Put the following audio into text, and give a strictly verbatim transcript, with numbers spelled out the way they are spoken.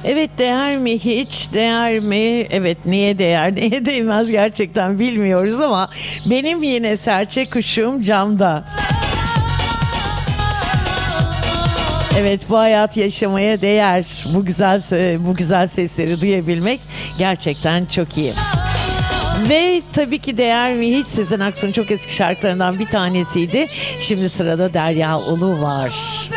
Evet, değer mi hiç, değer mi? Evet, niye değer, niye değmez gerçekten bilmiyoruz ama benim yine serçe kuşum camda. Evet, bu hayat yaşamaya değer. Bu güzel bu güzel sesleri duyabilmek gerçekten çok iyi. Ve tabii ki değer mi hiç, Sezen Aksu'nun çok eski şarkılarından bir tanesiydi. Şimdi sırada Derya Ulu var.